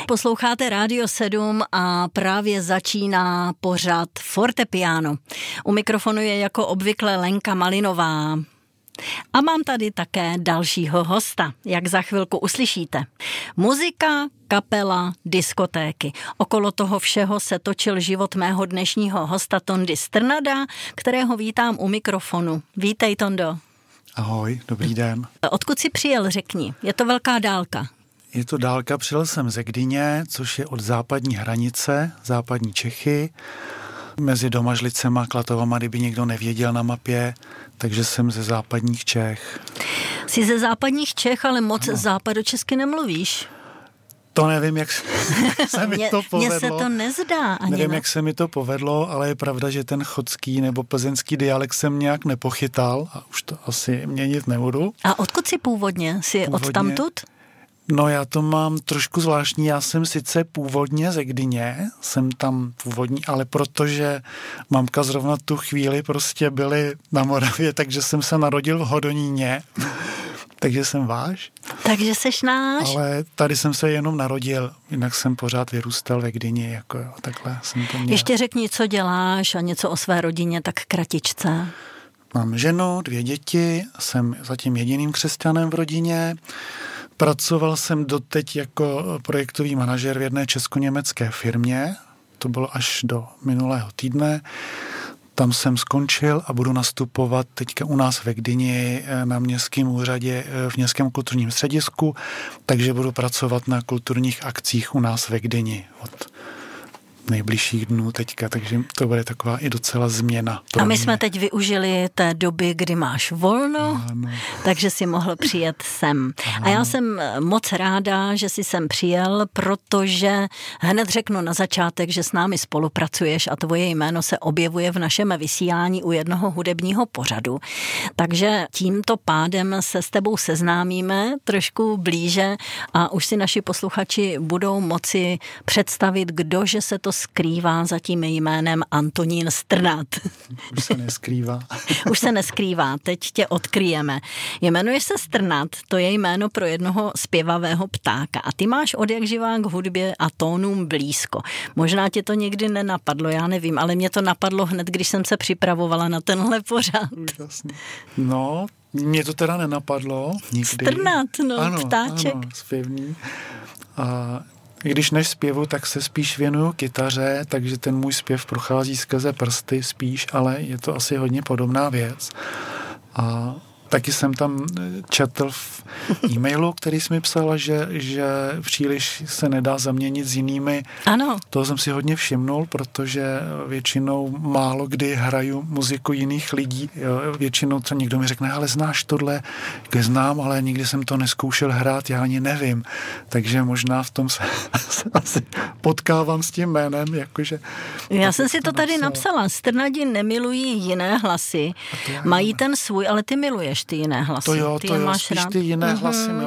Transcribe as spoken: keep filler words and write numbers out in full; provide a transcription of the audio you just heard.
Posloucháte Rádio sedm a právě začíná pořad Fortepiano. U mikrofonu je jako obvykle Lenka Malinová. A mám tady také dalšího hosta, jak za chvilku uslyšíte. Muzika, kapela, diskotéky. Okolo toho všeho se točil život mého dnešního hosta Tondy Strnada, kterého vítám u mikrofonu. Vítej, Tondo. Ahoj, dobrý den. Odkud jsi přijel, řekni? Je to velká dálka. Je to dálka, přijel jsem ze Gdyně, což je od západní hranice, západní Čechy, mezi Domažlicema a Klatovama, kdyby někdo nevěděl na mapě, takže jsem ze západních Čech. Jsi ze západních Čech, ale moc ano. západočesky nemluvíš. To nevím, jak se mi mě, to povedlo. Mně se to nezdá ani. Nevím, ne? jak se mi to povedlo, ale je pravda, že ten chodský nebo plzeňský dialekt jsem nějak nepochytal a už to asi měnit nebudu. A odkud jsi původně? Jsi původně, odtamtud? No já to mám trošku zvláštní, já jsem sice původně ze Gdyně, jsem tam původní, ale protože mamka zrovna tu chvíli prostě byly na Moravě, takže jsem se narodil v Hodoníně, takže jsem váš. Takže seš náš. Ale tady jsem se jenom narodil, jinak jsem pořád vyrůstal ve Gdyni, jako jo, takhle jsem to měl. Ještě řekni, co děláš a něco o své rodině, tak kratičce. Mám ženu, dvě děti, jsem zatím jediným křesťanem v rodině. Pracoval jsem doteď jako projektový manažer v jedné česko-německé firmě, to bylo až do minulého týdne. Tam jsem skončil a budu nastupovat teďka u nás ve Gdyni na městském úřadě v městském kulturním středisku, takže budu pracovat na kulturních akcích u nás ve Gdyni od nejbližších dnů teďka, takže to bude taková i docela změna. A my mě. jsme teď využili té doby, kdy máš volno, ano. takže si mohl přijet sem. Ano. A já jsem moc ráda, že jsi sem přijel, protože hned řeknu na začátek, že s námi spolupracuješ a tvoje jméno se objevuje v našem vysílání u jednoho hudebního pořadu. Takže tímto pádem se s tebou seznámíme trošku blíže a už si naši posluchači budou moci představit, kdože se to skrývá za tím jménem Antonín Strnad. Už se neskrývá. Už se neskrývá, teď tě odkryjeme. Jmenuješ se Strnad, to je jméno pro jednoho zpěvavého ptáka a ty máš odjakživa k hudbě a tónům blízko. Možná tě to někdy nenapadlo, já nevím, ale mě to napadlo hned, když jsem se připravovala na tenhle pořad. Jasně. No, mě to teda nenapadlo nikdy. Strnad, no, ano, ptáček. Ano, zpěvný. A když než zpěvu, tak se spíš věnuju kytaře, takže ten můj zpěv prochází skrze prsty spíš, ale je to asi hodně podobná věc. A taky jsem tam četl v e-mailu, který jsi mi psala, že, že příliš se nedá zaměnit s jinými. Ano. Toho jsem si hodně všimnul, protože většinou málo kdy hraju muziku jiných lidí. Většinou co někdo mi řekne, ale znáš tohle? Když znám, ale nikdy jsem to neskoušel hrát, já ani nevím. Takže možná v tom se, se asi potkávám s tím jménem. Jakože, já jsem si to tady napsala. napsala. Strnadi nemilují jiné hlasy. Mají ten svůj, ale ty miluješ ty jiné hlasy. To jo, ty to jo, máš spíš rád. ty jiné mm-hmm. hlasy